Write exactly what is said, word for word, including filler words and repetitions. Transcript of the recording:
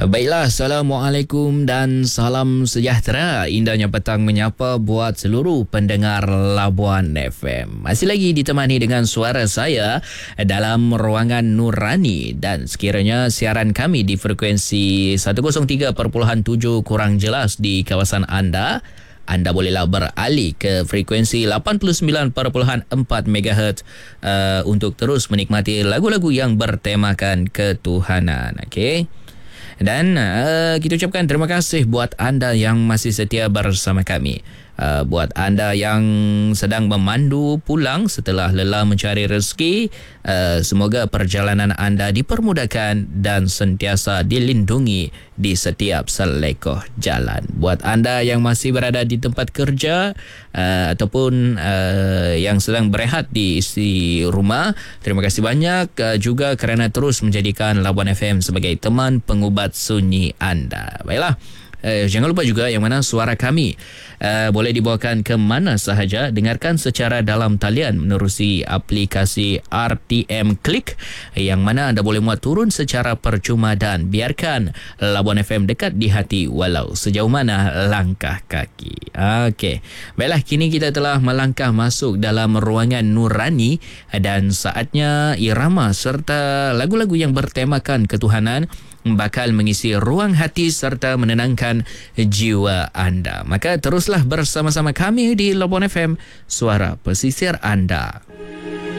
Baiklah, Assalamualaikum dan salam sejahtera. Indahnya petang menyapa buat seluruh pendengar Labuan F M. Masih lagi ditemani dengan suara saya dalam ruangan Nurani, dan sekiranya siaran kami di frekuensi seratus tiga perpuluhan tujuh kurang jelas di kawasan anda, anda bolehlah beralih ke frekuensi lapan puluh sembilan perpuluhan empat megahertz uh, untuk terus menikmati lagu-lagu yang bertemakan ketuhanan. Okey. Dan uh, kita ucapkan terima kasih buat anda yang masih setia bersama kami. Uh, buat anda yang sedang memandu pulang setelah lelah mencari rezeki, uh, semoga perjalanan anda dipermudahkan dan sentiasa dilindungi di setiap selekoh jalan. Buat anda yang masih berada di tempat kerja uh, ataupun uh, yang sedang berehat di isi rumah, terima kasih banyak uh, juga kerana terus menjadikan Labuan F M sebagai teman pengubat sunyi anda. Baiklah. Uh, jangan lupa juga yang mana suara kami uh, boleh dibawakan ke mana sahaja. Dengarkan secara dalam talian menerusi aplikasi R T M Click, yang mana anda boleh muat turun secara percuma, dan biarkan Labuan F M dekat di hati walau sejauh mana langkah kaki. Okey. Baiklah, kini kita telah melangkah masuk dalam ruangan Nurani, dan saatnya irama serta lagu-lagu yang bertemakan ketuhanan bakal mengisi ruang hati serta menenangkan jiwa anda. Maka teruslah bersama-sama kami di Labuan F M, suara pesisir anda.